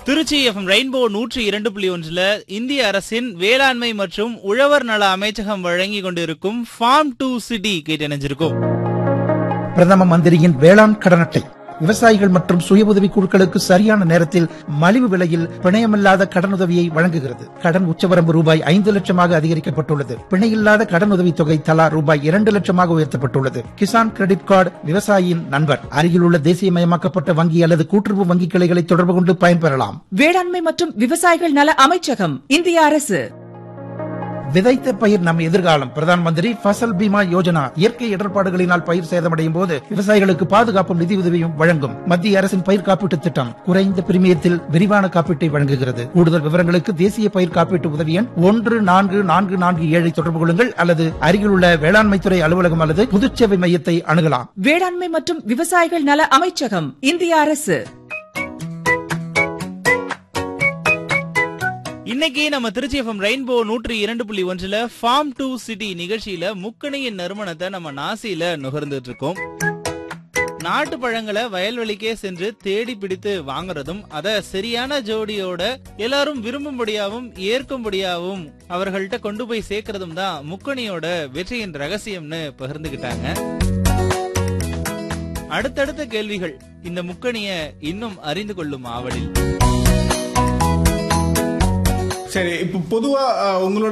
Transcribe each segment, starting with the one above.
Trichy FM rainbow 102.1 இந்திய அரசின் வேளாண்மை மற்றும் உழவர் நல அமைச்சகம் வழங்கி கொண்டிருக்கும் ஃபார்ம் டு சிட்டி கேட்டணிஞ்சிருக்கும். பிரதம மந்திரியின் வேளாண் கடன் அட்டை விவசாயிகள் மற்றும் சுய உதவி குழுக்களுக்கு சரியான நேரத்தில் மலிவு விலையில் பிணையமில்லாத கடனுதவியை வழங்குகிறது. கடன் உச்சவரம்பு ரூபாய் 5 லட்சமாக அதிகரிக்கப்பட்டுள்ளது. பிணையில்லாத கடனுதவி தொகை தலா ரூபாய் 2 லட்சமாக உயர்த்தப்பட்டுள்ளது. கிசான் கிரெடிட் கார்டு விவசாயியின் நண்பர். அருகில் உள்ள தேசியமயமாக்கப்பட்ட வங்கி அல்லது கூட்டுறவு வங்கி கிளைகளை தொடர்பு கொண்டு பயன்பெறலாம். வேளாண்மை மற்றும் விவசாயிகள் நல அமைச்சகம், இந்திய அரசு. விதைத்த பயிர் நம் எதிர்காலம். பிரதான் மந்திரி ஃபசல் பீமா யோஜனா இயற்கை இடர்பாடுகளினால் பயிர் சேதமடையும் போது விவசாயிகளுக்கு பாதுகாப்பும் நிதியுதவியும் வழங்கும் மத்திய அரசின் பயிர் காப்பீட்டு திட்டம் குறைந்த பிரீமியத்தில் விரிவான காப்பீட்டை வழங்குகிறது. கூடுதல் விவரங்களுக்கு தேசிய பயிர் காப்பீட்டு உதவி எண் 14447 தொடர்பு கொள்ளுங்கள் அல்லது அருகில் உள்ள வேளாண்மைத்துறை அலுவலகம் அல்லது பொதுச்சேவை மையத்தை அணுகலாம். வேளாண்மை மற்றும் விவசாயிகள் நல அமைச்சகம், இந்திய அரசு. இன்னைக்கு நம்ம Trichy FM rainbow 102.1 form to city நிகழ்ச்சியில முக்கணியின் நறுமணத்தை நம்ம நாசியில நுகர்ந்துட்டு இருக்கோம். நாட்டு பழங்களை வயல்வெளிக்கே சென்று தேடி பிடித்து வாங்குறதும் அத சரியான ஜோடியோட எல்லாரும் விரும்பும்படியாவும் ஏற்கும்படியாவும் அவர்கள்ட்ட கொண்டு போய் சேர்க்கறதும் தான் முக்கணியோட வெற்றியின் ரகசியம்னு பகிர்ந்துகிட்டாங்க. அடுத்தடுத்த கேள்விகள் இந்த முக்கணிய இன்னும் அறிந்து கொள்ளும் ஆவலில். சரி, இப்போ பொதுவா உங்களோட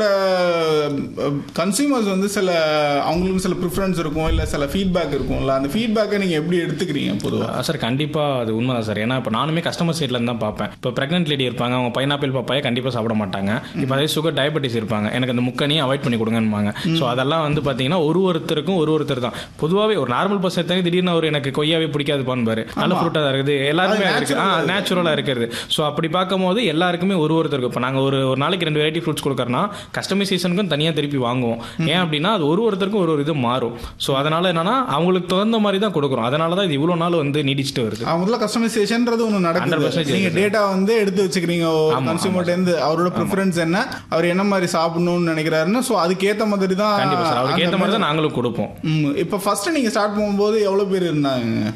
கன்சியூமர்ஸ் வந்து அவங்களுக்கு சில ப்ரிஃபரன்ஸ் இருக்கும், இல்லை சில ஃபீட்பேக் இருக்கும்ல, அந்த ஃபீட்பேக்கை நீங்கள் எப்படி எடுத்துக்கிறீங்க பொதுவாக? சார் கண்டிப்பாக அது உண்மை தான் சார். ஏன்னா இப்போ நானுமே கஸ்டமர் சைட்லேருந்து தான் பார்ப்பேன். இப்போ ப்ரெக்னென்ட் லேடி இருப்பாங்க, அவங்க பைனாப்பிள் பப்பாயை கண்டிப்பாக சாப்பிட மாட்டாங்க. இப்போ அதே சுகர் டயபெட்டிஸ் இருப்பாங்க, எனக்கு அந்த முக்கணியை அவாய்ட் பண்ணி கொடுங்கன்னுவாங்க. ஸோ அதெல்லாம் வந்து பார்த்தீங்கன்னா ஒருத்தருக்கும் ஒருத்தர் தான். பொதுவாகவே ஒரு நார்மல் பர்சன் எடுத்தாங்க திடீர்னு அவர் எனக்கு கொய்யாவே பிடிக்காதுப்பான்னு பாரு, நல்ல ஃப்ரூட்டாக தான் இருக்குது, எல்லாருமே இருக்குது, நேச்சுரலாக இருக்கிறது. ஸோ அப்படி பார்க்கும்போது எல்லாருக்குமே ஒருத்தருக்கு இப்போ நாங்கள் ஒரு நாளைக்கு 2 வெரைட்டி ஃப்ரூட்ஸ் கொடுக்கறனா கஸ்டமைசேஷனுக்கும் தனியாக திருப்பி வாங்குவோம். ஏன் அப்படின்னா அது ஒருத்தருக்கும் ஒரு இது மாறும். ஸோ அதனால என்னன்னா அவங்களுக்கு தகுந்த மாதிரி தான் கொடுக்குறோம். அதனால தான் இது இவ்வளோ நாள் வந்து நீடிச்சுட்டு வருது. முதல்ல கஸ்டமைசேஷன்றது ஒன்று நடக்குது. நீங்க டேட்டா வந்து எடுத்து வச்சுக்கிறீங்க கன்சியூமர்ட்டேருந்து, அவரோட ப்ரிஃபரன்ஸ் என்ன, அவர் என்ன மாதிரி சாப்பிடணும்னு நினைக்கிறாருன்னு. ஸோ அதுக்கேற்ற மாதிரி தான் அவருக்கு ஏற்ற மாதிரி தான் நாங்களும் கொடுப்போம். இப்போ ஃபர்ஸ்ட் நீங்க ஸ்டார்ட் பண்ணும்போது எவ்வளவு பேர் இருந்தாங்க?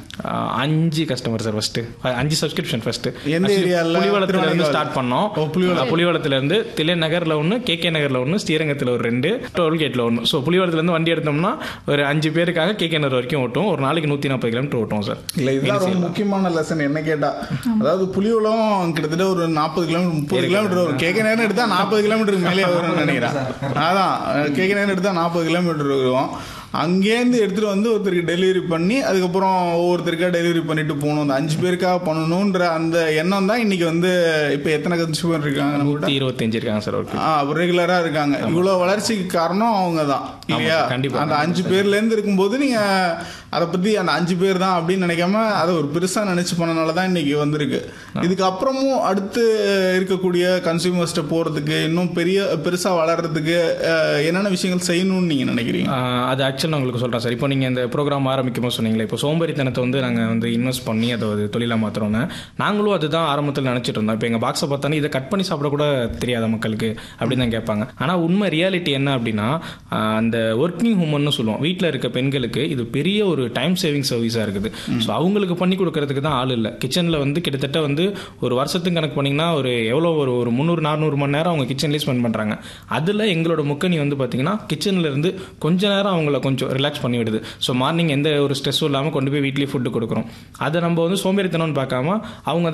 5 customer sir. First 5 subscription. First எந்த ஏரியால? புலிவளத்துல இருந்து ஸ்டார்ட் பண்ணோம். புலிவளத்துல இருந்து தில்லை நகர்ல 1, KK நகர்ல 1, ஸ்ரீரங்கத்தில் ஒரு 2, டோல்கேட்ல 1. ஸோ புலிவளத்துல இருந்து வண்டி எடுத்தோம்னா ஒரு 5 பேருக்காக KK நகர் வரைக்கும் ஓட்டும். ஒரு நாளைக்கு 140 கிலோமீட்டர் ஓட்டும் சார். இல்லை, இதுதான் ரொம்ப முக்கியமான லெசன் என்ன கேட்டா. அதாவது புலிவளம் கிட்டத்தட்ட ஒரு 40 கிலோமீட்டர் 30 கிலோமீட்டர் வரும். KK நகர் எடுத்தா 40 கிலோமீட்டருக்கு மேலே வரும்னு நினைக்கிறேன். அதான் KK நகர் எடுத்தா 40 கிலோமீட்டர் வரும். அங்கேருந்து எடுத்துகிட்டு வந்து ஒருத்தருக்கு டெலிவரி பண்ணி அதுக்கப்புறம் ஒவ்வொருத்தருக்காக டெலிவரி பண்ணிட்டு போகணும். அந்த 5 பேருக்காக பண்ணணுன்ற அந்த எண்ணம் தான் இன்னைக்கு வந்து இப்போ எத்தனை கன்சியூமர் இருக்காங்க? 125 இருக்காங்க சார். ரெகுலராக இருக்காங்க. இவ்வளோ வளர்ச்சிக்கு காரணம் அவங்க தான் இல்லையா? கண்டிப்பாக. அந்த 5 பேர்லேருந்து இருக்கும்போது நீங்கள் அதை பற்றி அந்த 5 பேர் தான் அப்படின்னு நினைக்காம அதை ஒரு பெருசாக நினச்சி பண்ணனால தான் இன்னைக்கு வந்திருக்கு. இதுக்கப்புறமும் அடுத்து இருக்கக்கூடிய கன்சியூமர்ஸ்ட்டை போகிறதுக்கு இன்னும் பெருசாக வளர்கிறதுக்கு என்னென்ன விஷயங்கள் செய்யணும்னு நீங்கள் நினைக்கிறீங்க? அது ஆக்சுவலாக நான் உங்களுக்கு சொல்கிறேன் சார். இப்போ நீங்கள் இந்த ப்ரோக்ராம் ஆரம்பிக்கும்போது சொன்னீங்களே, இப்போ சோம்பேறித்தனத்தை வந்து நாங்கள் வந்து இன்வெஸ்ட் பண்ணி அதை ஒரு தொழிலாக மாற்றுறோன்னு நாங்களும் அதுதான் ஆரம்பத்தில் நினச்சிட்டு இருந்தோம். இப்போ எங்கள் பாக்ஸை பார்த்தானே இதை கட் பண்ணி சாப்பிடக்கூட தெரியாத மக்களுக்கு அப்படின்னு தான் கேட்பாங்க. ஆனால் உண்மை ரியாலிட்டி என்ன அப்படின்னா அந்த ஒர்க்கிங் உமன்னு சொல்லுவோம், வீட்டில் இருக்க பெண்களுக்கு இது பெரிய ஒரு டைம் சேவிங் சர்வீஸாக இருக்குது. ஸோ அவங்களுக்கு பண்ணி கொடுக்கறதுக்கு தான் ஆள் இல்லை. கிச்சனில் வந்து கிட்டத்தட்ட வந்து ஒரு வருஷத்துக்கு கணக்கு பண்ணிங்கன்னா ஒரு எவ்வளோ ஒரு 300-400 மணி நேரம் அவங்க கிச்சன்லேயே ஸ்பெண்ட் பண்ணுறாங்க. அதில் எங்களோட முக்கணி வந்து பார்த்தீங்கன்னா கிச்சனில் இருந்து கொஞ்ச நேரம் அவங்கள கொஞ்சம் ரிலாக்ஸ் பண்ணி விடுது. ஸோ மார்னிங் எந்த ஒரு ஸ்ட்ரெஸ்ஸும் இல்லாமல் கொண்டு போய் வீட்லேயே ஃபுட்டு கொடுக்குறோம். அதை நம்ம வந்து சோம்பேறித்தனம்னு பார்க்காம அவங்க